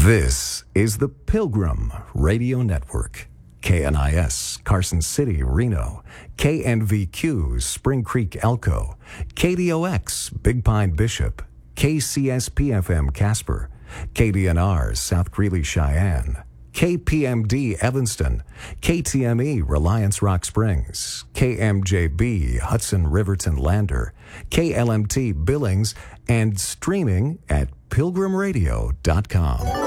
This is the Pilgrim Radio Network. KNIS, Carson City, Reno. KNVQ, Spring Creek, Elko. KDOX, Big Pine, Bishop. KCSP-FM, Casper. KDNR, South Greeley, Cheyenne. KPMD, Evanston. KTME, Reliance Rock Springs. KMJB, Hudson Riverton Lander. KLMT, Billings, and streaming at pilgrimradio.com.